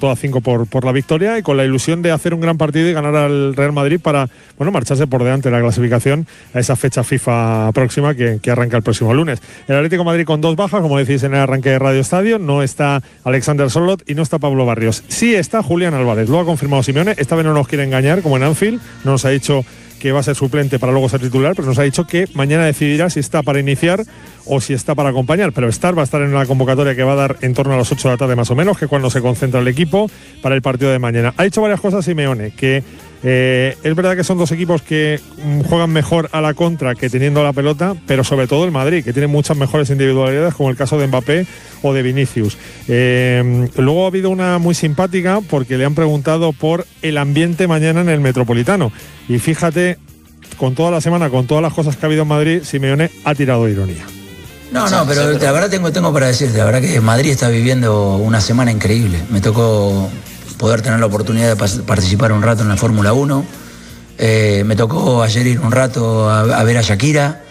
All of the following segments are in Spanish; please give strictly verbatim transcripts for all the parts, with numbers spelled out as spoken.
aportó a cinco por, por la victoria y con la ilusión de hacer un gran partido y ganar al Real Madrid para, bueno, marcharse por delante de la clasificación a esa fecha FIFA próxima que, que arranca el próximo lunes. El Atlético de Madrid con dos bajas, como decís en el arranque de Radio Estadio, no está Alexander Sörloth y no está Pablo Barrios. Sí está Julián Álvarez, lo ha confirmado Simeone. Esta vez no nos quiere engañar, como en Anfield, no nos ha dicho que va a ser suplente para luego ser titular, pero nos ha dicho que mañana decidirá si está para iniciar o si está para acompañar, pero estar va a estar en una convocatoria que va a dar en torno a las ocho de la tarde más o menos, que es cuando se concentra el equipo para el partido de mañana. Ha dicho varias cosas Simeone, que eh, es verdad que son dos equipos que mm, juegan mejor a la contra que teniendo la pelota, pero sobre todo el Madrid, que tiene muchas mejores individualidades, como el caso de Mbappé o de Vinicius. Eh, luego ha habido una muy simpática porque le han preguntado por el ambiente mañana en el Metropolitano. Y fíjate, con toda la semana, con todas las cosas que ha habido en Madrid, Simeone ha tirado ironía. No, no, pero la verdad tengo, tengo para decirte, la verdad que Madrid está viviendo una semana increíble. Me tocó poder tener la oportunidad de participar un rato en la Fórmula uno. Eh, me tocó ayer ir un rato a, a ver a Shakira.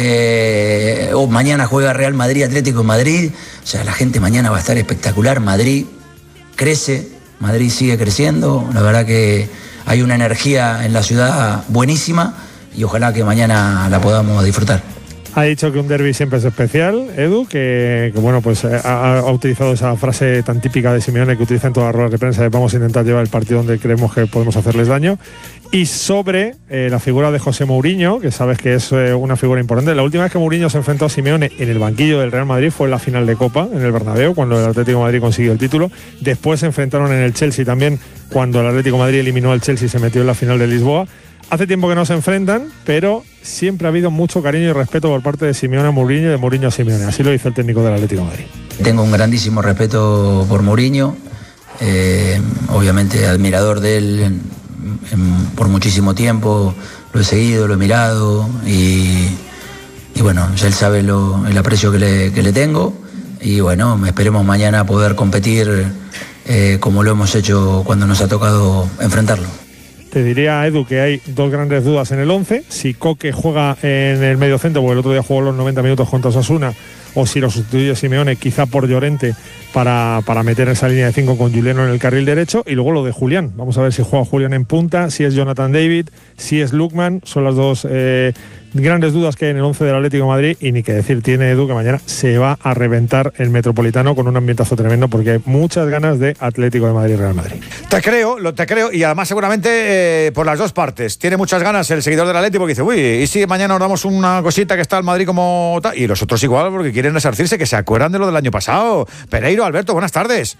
Eh, oh, mañana juega Real Madrid, Atlético de Madrid. O sea, la gente mañana va a estar espectacular. Madrid crece, Madrid sigue creciendo. La verdad que hay una energía en la ciudad buenísima y ojalá que mañana la podamos disfrutar. Ha dicho que un derbi siempre es especial, Edu, que, que bueno, pues ha, ha utilizado esa frase tan típica de Simeone que utiliza en todas las ruedas de prensa de vamos a intentar llevar el partido donde creemos que podemos hacerles daño. Y sobre eh, la figura de José Mourinho, que sabes que es eh, una figura importante. La última vez que Mourinho se enfrentó a Simeone en el banquillo del Real Madrid fue en la final de Copa, en el Bernabéu, cuando el Atlético de Madrid consiguió el título. Después se enfrentaron en el Chelsea también, cuando el Atlético de Madrid eliminó al Chelsea y se metió en la final de Lisboa. Hace tiempo que no se enfrentan, pero siempre ha habido mucho cariño y respeto por parte de Simeone a Mourinho y de Mourinho a Simeone. Así lo dice el técnico del Atlético de Madrid. Tengo un grandísimo respeto por Mourinho, eh, obviamente admirador de él en, en, por muchísimo tiempo. Lo he seguido, lo he mirado y, y bueno, ya él sabe lo, el aprecio que le, que le tengo. Y bueno, esperemos mañana poder competir eh, como lo hemos hecho cuando nos ha tocado enfrentarlo. Te diría, Edu, que hay dos grandes dudas en el once. Si Coque juega en el mediocentro, porque el otro día jugó los noventa minutos contra Osasuna, o si lo sustituye Simeone, quizá por Llorente, para, para meter esa línea de cinco con Juliano en el carril derecho. Y luego lo de Julián. Vamos a ver si juega Julián en punta, si es Jonathan David, si es Lookman. Son las dos eh, grandes dudas que hay en el once del Atlético de Madrid. Y ni que decir tiene, Edu, que mañana se va a reventar el Metropolitano con un ambientazo tremendo, porque hay muchas ganas de Atlético de Madrid y Real Madrid. Te creo, lo te creo, y además seguramente eh, por las dos partes. Tiene muchas ganas el seguidor del Atlético, porque dice, uy, y si mañana nos damos una cosita que está el Madrid como tal, y los otros igual, porque quieren resarcirse, que se acuerdan de lo del año pasado. Pereiro, Alberto, buenas tardes.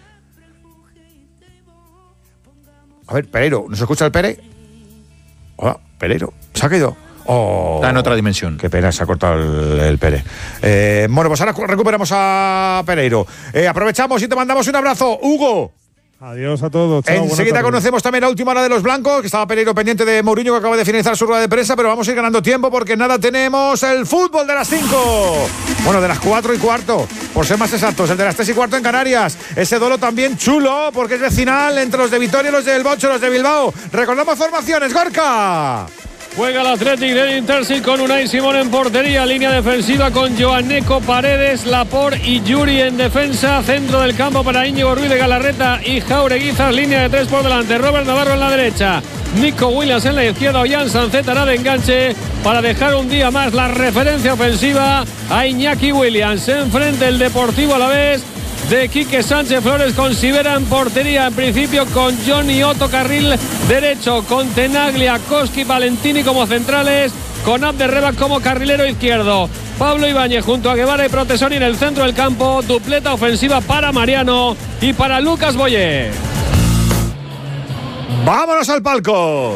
A ver, Pereiro, ¿nos escucha el Pere? Hola, Pereiro, ¿se ha caído? Oh, está en otra dimensión. Qué pena, se ha cortado el, el Pere. Eh, bueno, pues ahora recuperamos a Pereiro. Eh, aprovechamos y te mandamos un abrazo, Hugo. Adiós a todos. Chao, enseguida conocemos también la última hora de los blancos, que estaba Pereiro pendiente de Mourinho, que acaba de finalizar su rueda de prensa, pero vamos a ir ganando tiempo porque nada, tenemos el fútbol de las cinco. Bueno, de las cuatro y cuarto, por ser más exactos, el de las tres y cuarto en Canarias. Ese duelo también chulo, porque es vecinal entre los de Vitoria y los del Bocho, los de Bilbao. Recordamos formaciones, Gorka. Juega el Athletic del Intersi con Unai Simón en portería, línea defensiva con Joaneco, Paredes, Laporte y Yuri en defensa, centro del campo para Íñigo Ruiz de Galarreta y Jaureguizar, línea de tres por delante, Robert Navarro en la derecha, Nico Williams en la izquierda, Ollán Sancet hará de enganche para dejar un día más la referencia ofensiva a Iñaki Williams. Enfrente el Deportivo Alavés de Quique Sánchez Flores con Sivera en portería, en principio con Johnny Otto carril derecho, con Tenaglia, Koski, Valentini como centrales, con Abderreba como carrilero izquierdo, Pablo Ibáñez junto a Guevara y Protesoni en el centro del campo, dupleta ofensiva para Mariano y para Lucas Boyer. ¡Vámonos al palco!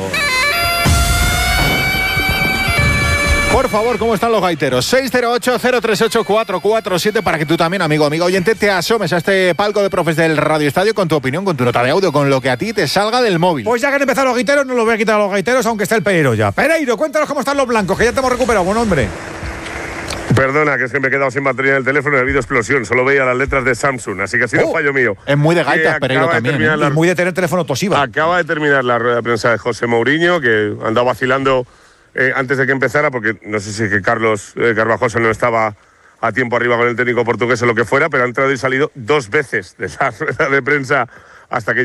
Por favor, ¿cómo están los gaiteros? seis cero ocho, cero tres ocho, cuatro cuatro siete para que tú también, amigo, amigo oyente, te asomes a este palco de profes del Radio Estadio con tu opinión, con tu nota de audio, con lo que a ti te salga del móvil. Pues ya que han empezado los gaiteros, no los voy a quitar a los gaiteros, aunque esté el Pereiro ya. Pereiro, cuéntanos cómo están los blancos, que ya te hemos recuperado, buen hombre. Perdona, que es que me he quedado sin batería en el teléfono y ha habido explosión. Solo veía las letras de Samsung, así que ha sido oh, fallo mío. Es muy de gaitas, Pereiro también. ¿eh? La... Y muy de tener teléfono Toshiba. Acaba de terminar la rueda de prensa de José Mourinho, que andaba vacilando eh, antes de que empezara, porque no sé si que Carlos eh, Carvajosa no estaba a tiempo arriba con el técnico portugués o lo que fuera, pero ha entrado y salido dos veces de esa rueda de prensa hasta que